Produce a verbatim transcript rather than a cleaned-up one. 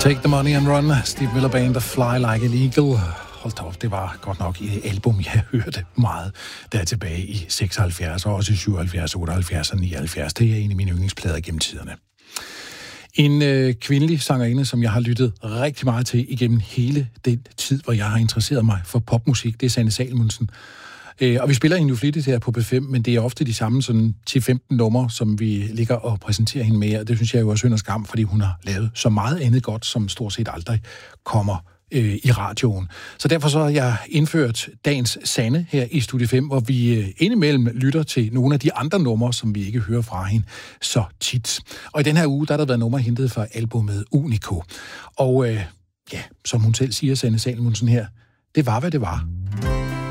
Take the Money and Run, Steve Miller Band og Fly Like an Eagle. Hold da op, det var godt nok et album, jeg hørte meget der tilbage i seksoghalvfjerds, og også i syvoghalvfjerds, otteoghalvfjerds og nioghalvfjerds. Det er en af mine yndlingsplader gennem tiderne. En øh, kvindelig sangerinde, som jeg har lyttet rigtig meget til igennem hele den tid, hvor jeg har interesseret mig for popmusik, det er Sanne Salomonsen. Øh, og vi spiller hende jo flittigt her på B fem, men det er ofte de samme sådan ti femten numre, som vi ligger og præsenterer hende med, og det synes jeg jo er synd og skam, fordi hun har lavet så meget andet godt, som stort set aldrig kommer øh, i radioen. Så derfor så har jeg indført dagens Sanne her i Studie fem, hvor vi øh, indimellem lytter til nogle af de andre numre, som vi ikke hører fra hende så tit. Og i den her uge, der har der været numre hentet fra albumet Unico. Og øh, ja, som hun selv siger, Sanne Salomonsen her, det var, hvad det var.